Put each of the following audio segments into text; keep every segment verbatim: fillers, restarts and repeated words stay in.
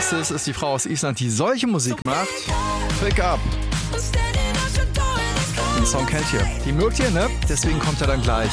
erstes ist die Frau aus Island, die solche Musik macht. Pick Up. Den Song kennt ihr. Die mögt ihr, ne? Deswegen kommt er dann gleich.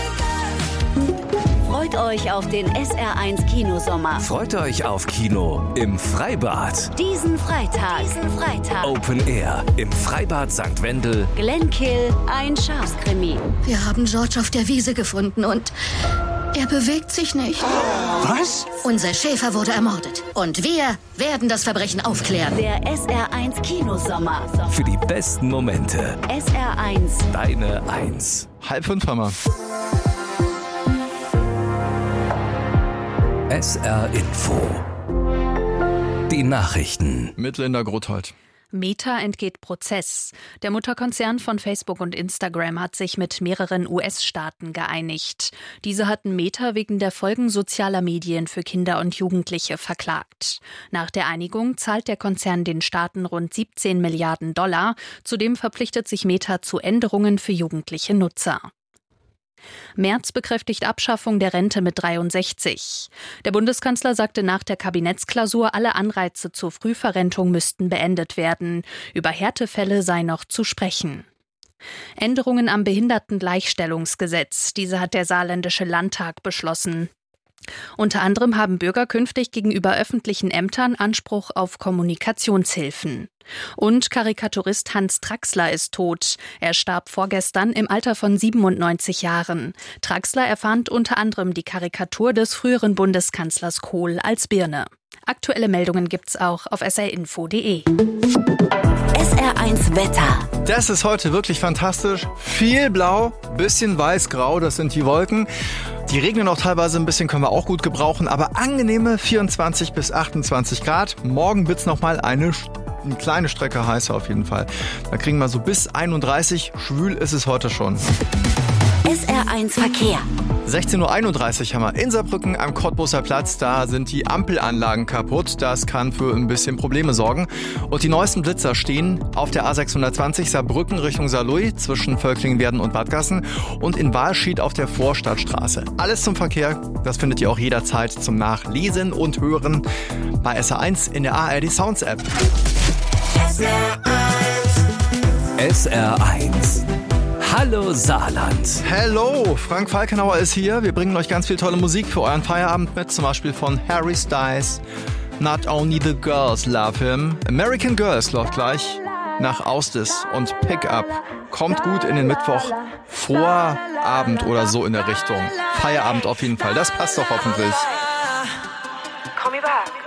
Freut euch auf den S R eins Kinosommer. Freut euch auf Kino im Freibad. Diesen Freitag. Diesen Freitag. Open Air im Freibad Sankt Wendel. Glenkill, ein Schafskrimi. Wir haben George auf der Wiese gefunden und er bewegt sich nicht. Was? Unser Schäfer wurde ermordet. Und wir werden das Verbrechen aufklären. Der S R eins Kinosommer. Für die besten Momente. S R eins. Deine Eins. Halb fünf haben wir. S R Info. Die Nachrichten. Mit Linda Grothold. Meta entgeht Prozess. Der Mutterkonzern von Facebook und Instagram hat sich mit mehreren U S-Staaten geeinigt. Diese hatten Meta wegen der Folgen sozialer Medien für Kinder und Jugendliche verklagt. Nach der Einigung zahlt der Konzern den Staaten rund siebzehn Milliarden Dollar. Zudem verpflichtet sich Meta zu Änderungen für jugendliche Nutzer. Merz bekräftigt Abschaffung der Rente mit dreiundsechzig. Der Bundeskanzler sagte nach der Kabinettsklausur, alle Anreize zur Frühverrentung müssten beendet werden. Über Härtefälle sei noch zu sprechen. Änderungen am Behindertengleichstellungsgesetz. Diese hat der Saarländische Landtag beschlossen. Unter anderem haben Bürger künftig gegenüber öffentlichen Ämtern Anspruch auf Kommunikationshilfen. Und Karikaturist Hans Traxler ist tot. Er starb vorgestern im Alter von siebenundneunzig Jahren. Traxler erfand unter anderem die Karikatur des früheren Bundeskanzlers Kohl als Birne. Aktuelle Meldungen gibt's auch auf s r info punkt d e. S R eins Wetter. Das ist heute wirklich fantastisch. Viel blau, bisschen weiß-grau, das sind die Wolken. Die regnen auch teilweise ein bisschen, können wir auch gut gebrauchen, aber angenehme vierundzwanzig bis achtundzwanzig Grad. Morgen wird's nochmal eine, eine kleine Strecke heißer auf jeden Fall. Da kriegen wir so bis einunddreißig. Schwül ist es heute schon. S R eins Verkehr. sechzehn Uhr einunddreißig haben wir in Saarbrücken am Cottbuser Platz. Da sind die Ampelanlagen kaputt. Das kann für ein bisschen Probleme sorgen. Und die neuesten Blitzer stehen auf der A sechshundertzwanzig Saarbrücken Richtung Saarlouis zwischen Völklingenwerden und Wadgassen und in Walschied auf der Vorstadtstraße. Alles zum Verkehr, das findet ihr auch jederzeit zum Nachlesen und Hören bei S R eins in der A R D Sounds App. S R eins. S R eins. Hallo Saarland. Hello, Frank Falkenauer ist hier. Wir bringen euch ganz viel tolle Musik für euren Feierabend mit. Zum Beispiel von Harry Styles. Not Only the Girls Love Him. American Girls läuft gleich nach Austis und Pick Up. Kommt gut in den Mittwoch. Vorabend oder so in der Richtung. Feierabend auf jeden Fall. Das passt doch hoffentlich. Call me back.